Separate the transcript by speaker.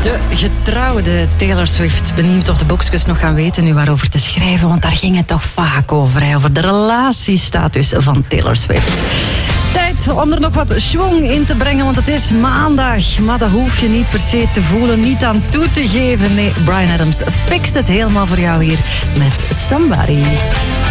Speaker 1: De getrouwde Taylor Swift. Benieuwd of de boekjes nog gaan weten nu waarover te schrijven, want daar ging het toch vaak over. Hè? Over de relatiestatus van Taylor Swift. Tijd om er nog wat schwung in te brengen, want het is maandag. Maar dat hoef je niet per se te voelen, niet aan toe te geven. Nee, Bryan Adams fixt het helemaal voor jou hier met Somebody.